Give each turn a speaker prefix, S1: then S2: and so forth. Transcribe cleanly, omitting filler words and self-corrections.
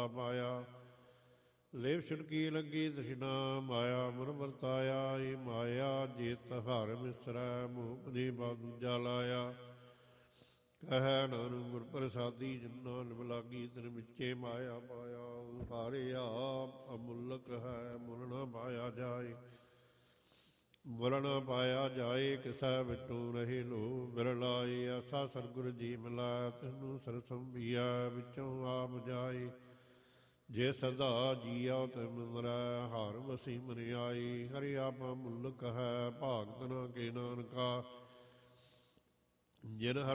S1: ਮੁਲਾ ਪਾਇਆ। ਲੇਵ ਛੁਟਕੀ ਲੱਗੀ ਤ੍ਰਿਸ਼ਨਾ ਮਾਇਆ ਮਨ ਵਰਤਾਇਆ। ਇਹ ਮਾਇਆ ਜੇਤ ਹਰ ਮਿਸਰੈ ਮੋਹ ਨੇ ਬਾ ਦੂਜਾ ਲਾਇਆ। ਕਹਿ ਨਾਨਕ ਗੁਰ ਪ੍ਰਸਾਦੀ ਜਿਨਾ ਨਿਭ ਲਾਗੀ ਤਿਨ ਵਿੱਚੇ ਮਾਇਆ ਪਾਇਆ। ਹਾਰੇ ਆਪ ਅਮੁੱਲਕ ਹੈ ਮੁੱਲ ਨਾ ਪਾਇਆ ਜਾਏ। ਮੁੱਲ ਨਾ ਪਾਇਆ ਜਾਏ ਕਿਸੈ ਵਿਟੂ ਰਹੇ ਲੋ। ਬਿਰਲਾਏ ਐਸਾ ਸਤਿਗੁਰ ਜੀ ਮਿਲਾਇਆ ਤੈਨੂੰ ਸਰਸੰਭੀਆ ਵਿੱਚੋਂ ਆਪ ਜਾਏ। ਜੇ ਸਦਾ ਜੀਆ ਤਿਨ ਮਰੈ ਹਰ ਵਸੀ ਮਨ ਆਈ। ਹਰਿ ਆਪ ਮੁੱਲਕ ਹੈ ਭਾਗਤ ਨਾ ਕੇ ਨਾਨਕਾ। ਜਿਨ ਹਰ